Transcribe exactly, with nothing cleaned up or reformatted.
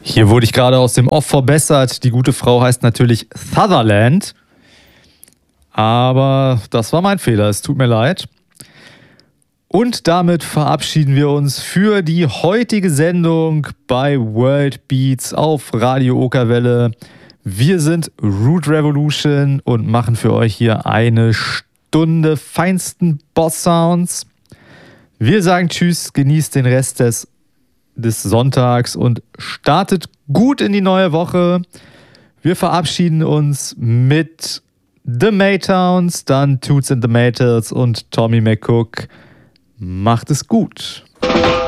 Hier wurde ich gerade aus dem Off verbessert. Die gute Frau heißt natürlich Sutherland. Aber das war mein Fehler, es tut mir leid. Und damit verabschieden wir uns für die heutige Sendung bei World Beats auf Radio Okerwelle. Wir sind Root Revolution und machen für euch hier eine Stunde feinsten Boss-Sounds. Wir sagen Tschüss, genießt den Rest des, des Sonntags und startet gut in die neue Woche. Wir verabschieden uns mit The Maytowns, dann Toots and the Maytals und Tommy McCook. Macht es gut.